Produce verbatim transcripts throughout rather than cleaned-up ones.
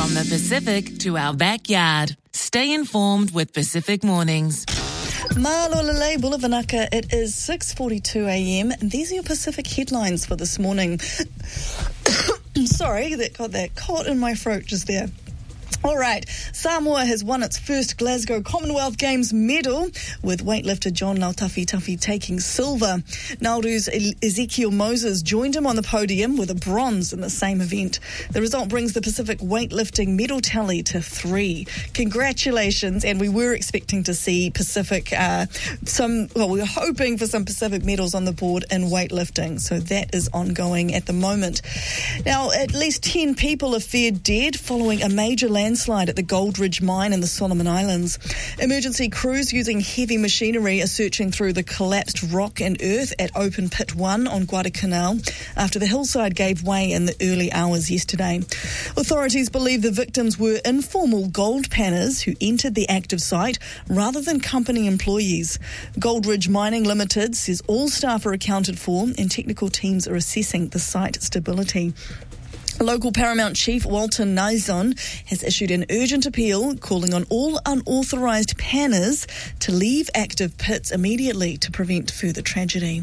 From the Pacific to our backyard. Stay informed with Pacific Mornings. Malolele Bulavanaka, it is six forty-two a.m. and these are your Pacific headlines for this morning. Sorry, that got that caught in my throat just there. All right, Samoa has won its first Glasgow Commonwealth Games medal, with weightlifter John Lautafi-Tafi taking silver. Nauru's Ezekiel Moses joined him on the podium with a bronze in the same event. The result brings the Pacific weightlifting medal tally to three. Congratulations, and we were expecting to see Pacific, uh, some, well, we were hoping for some Pacific medals on the board in weightlifting, so that is ongoing at the moment. Now, at least ten people are feared dead following a major landslide landslide at the Goldridge mine in the Solomon Islands. Emergency crews using heavy machinery are searching through the collapsed rock and earth at Open Pit one on Guadalcanal after the hillside gave way in the early hours yesterday. Authorities believe the victims were informal gold panners who entered the active site rather than company employees. Goldridge Mining Limited says all staff are accounted for and technical teams are assessing the site stability. Local Paramount Chief Walter Nizon has issued an urgent appeal calling on all unauthorised panners to leave active pits immediately to prevent further tragedy.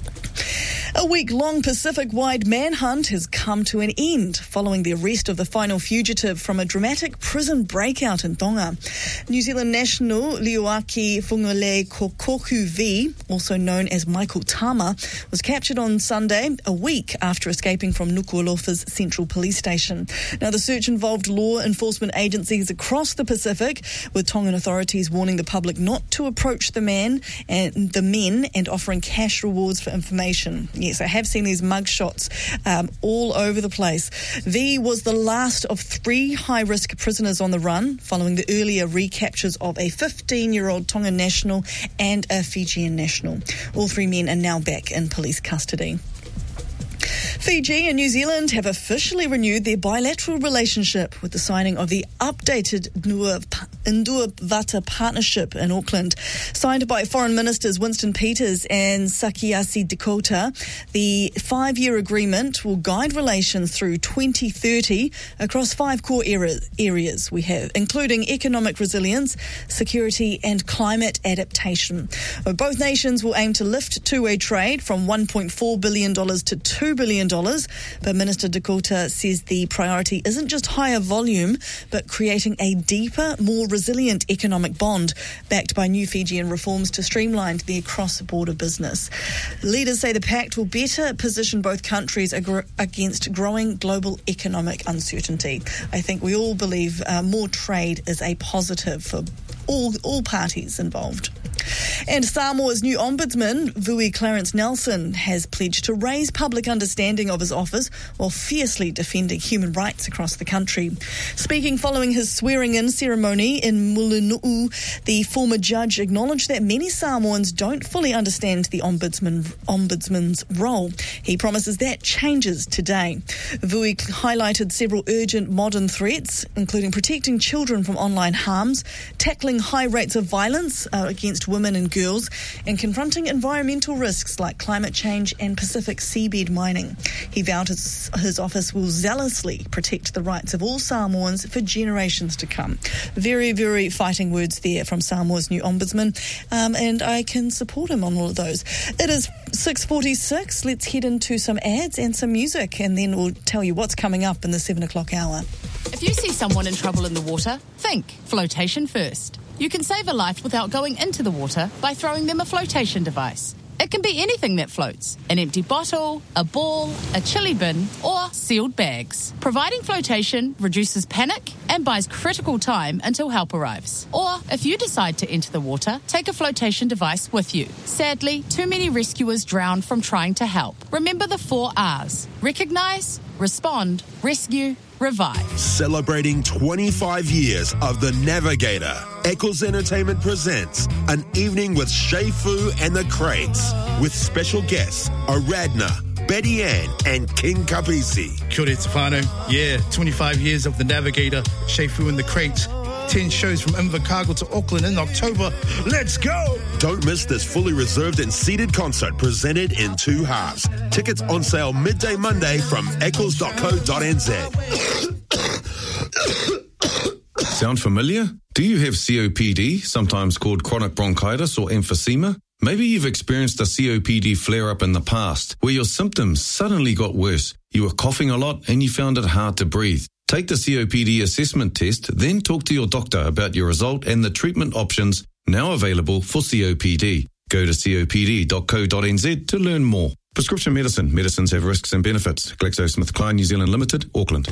A week-long Pacific-wide manhunt has come to an end following the arrest of the final fugitive from a dramatic prison breakout in Tonga. New Zealand national Lioaki Fungole Kokoku V, also known as Michael Tama, was captured on Sunday, a week after escaping from Nuku'alofa's Central Police Station. Now, the search involved law enforcement agencies across the Pacific, with Tongan authorities warning the public not to approach the man and the men and offering cash rewards for information. Yes, I have seen these mugshots um, all over the place. V was the last of three high-risk prisoners on the run, following the earlier recaptures of a fifteen-year-old Tongan national and a Fijian national. All three men are now back in police custody. Fiji and New Zealand have officially renewed their bilateral relationship with the signing of the updated Ndua-Vata Partnership in Auckland. Signed by Foreign Ministers Winston Peters and Sakiasi Dakota, the five-year agreement will guide relations through twenty thirty across five core areas we have, including economic resilience, security and climate adaptation. Both nations will aim to lift two-way trade from one point four billion dollars to two billion dollars, but Minister Dakota says the priority isn't just higher volume, but creating a deeper, more resilient economic bond backed by new Fijian reforms to streamline their cross-border business. Leaders say the pact will better position both countries ag- against growing global economic uncertainty. I think we all believe uh, more trade is a positive for all, all parties involved. And Samoa's new ombudsman, Vui Clarence Nelson, has pledged to raise public understanding of his office while fiercely defending human rights across the country. Speaking following his swearing-in ceremony in Mulinu'u, the former judge acknowledged that many Samoans don't fully understand the ombudsman, ombudsman's role. He promises that changes today. Vui highlighted several urgent modern threats, including protecting children from online harms, tackling high rates of violence uh, against women and girls, and confronting environmental risks like climate change and Pacific seabed mining. He vowed his, his office will zealously protect the rights of all Samoans for generations to come. Very, very fighting words there from Samoa's new ombudsman, um, and I can support him on all of those. It is six forty-six. Let's head into some ads and some music, and then we'll tell you what's coming up in the seven o'clock hour. If you see someone in trouble in the water, think flotation first. You can save a life without going into the water by throwing them a flotation device. It can be anything that floats: an empty bottle, a ball, a chili bin, or sealed bags. Providing flotation reduces panic and buys critical time until help arrives. Or, if you decide to enter the water, take a flotation device with you. Sadly, too many rescuers drown from trying to help. Remember the four R's: recognise, respond, rescue, revive. Celebrating twenty-five years of The Navigator, Eccles Entertainment presents an evening with Shay Fu and the Crates, with special guests Aradna, Betty Ann and King Kapisi. Kia ora te whānau. Yeah, twenty-five years of The Navigator, Shay Fu and the Crates. ten shows from Invercargill to Auckland in October. Let's go! Don't miss this fully reserved and seated concert presented in two halves. Tickets on sale midday Monday from eccles dot co dot n z. Sound familiar? Do you have C O P D, sometimes called chronic bronchitis or emphysema? Maybe you've experienced a C O P D flare-up in the past, where your symptoms suddenly got worse. You were coughing a lot and you found it hard to breathe. Take the C O P D assessment test, then talk to your doctor about your result and the treatment options now available for C O P D. Go to copd dot co dot n z to learn more. Prescription medicine. Medicines have risks and benefits. GlaxoSmithKline New Zealand Limited, Auckland.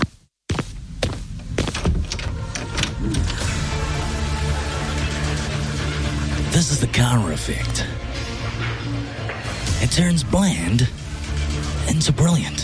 This is the Kara effect. It turns bland into brilliant.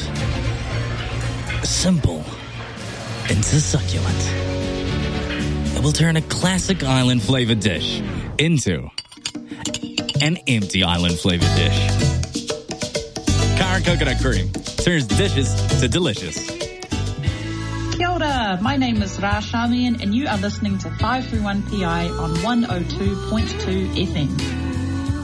Simple into succulent. It will turn a classic island flavored dish into an empty island flavored dish. Kara coconut cream turns dishes to delicious. Kia ora, my name is Ra Shamian and you are listening to five three one P I on one oh two point two F M.